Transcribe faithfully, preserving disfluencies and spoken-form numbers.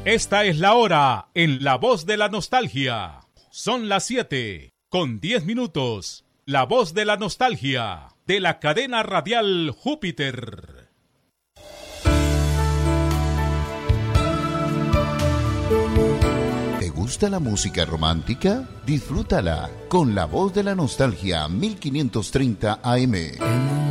Esta es la hora en La Voz de la Nostalgia. Son las siete con diez minutos. La Voz de la Nostalgia de la cadena radial Júpiter. ¿Te gusta la música romántica? Disfrútala con La Voz de la Nostalgia mil quinientos treinta A M.